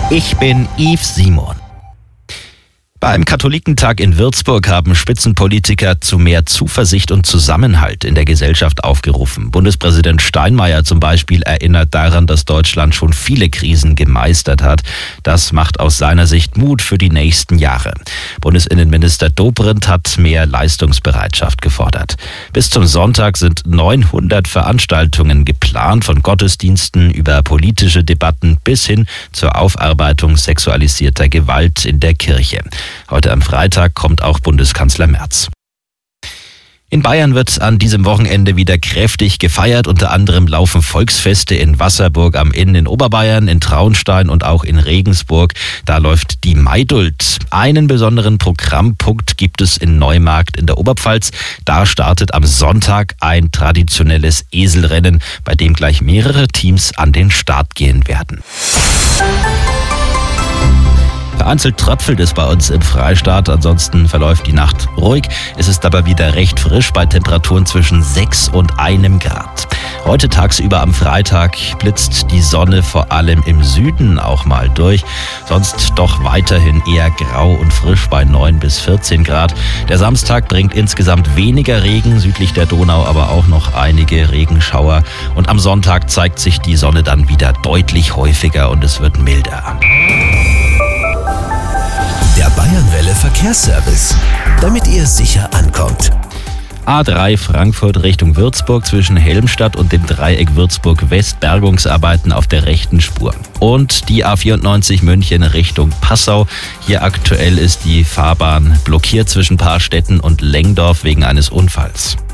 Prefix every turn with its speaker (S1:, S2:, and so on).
S1: Ich bin Yves Simon. Beim Katholikentag in Würzburg haben Spitzenpolitiker zu mehr Zuversicht und Zusammenhalt in der Gesellschaft aufgerufen. Bundespräsident Steinmeier zum Beispiel erinnert daran, dass Deutschland schon viele Krisen gemeistert hat. Das macht aus seiner Sicht Mut für die nächsten Jahre. Bundesinnenminister Dobrindt hat mehr Leistungsbereitschaft gefordert. Bis zum Sonntag sind 900 Veranstaltungen geplant, von Gottesdiensten über politische Debatten bis hin zur Aufarbeitung sexualisierter Gewalt in der Kirche. Heute am Freitag kommt auch Bundeskanzler Merz. In Bayern wird an diesem Wochenende wieder kräftig gefeiert. Unter anderem laufen Volksfeste in Wasserburg am Inn in Oberbayern, in Traunstein und auch in Regensburg. Da läuft die Maidult. Einen besonderen Programmpunkt gibt es in Neumarkt in der Oberpfalz. Da startet am Sonntag ein traditionelles Eselrennen, bei dem gleich mehrere Teams an den Start gehen werden. Vereinzelt tröpfelt es bei uns im Freistaat, ansonsten verläuft die Nacht ruhig. Es ist aber wieder recht frisch bei Temperaturen zwischen 6 und 1 Grad. Heute tagsüber am Freitag blitzt die Sonne vor allem im Süden auch mal durch. Sonst doch weiterhin eher grau und frisch bei 9 bis 14 Grad. Der Samstag bringt insgesamt weniger Regen, südlich der Donau aber auch noch einige Regenschauer. Und am Sonntag zeigt sich die Sonne dann wieder deutlich häufiger und es wird milder.
S2: Der Bayernwelle Verkehrsservice, damit ihr sicher ankommt.
S1: A3 Frankfurt Richtung Würzburg zwischen Helmstadt und dem Dreieck Würzburg-West, Bergungsarbeiten auf der rechten Spur. Und die A94 München Richtung Passau. Hier aktuell ist die Fahrbahn blockiert zwischen Paarstetten und Lengdorf wegen eines Unfalls.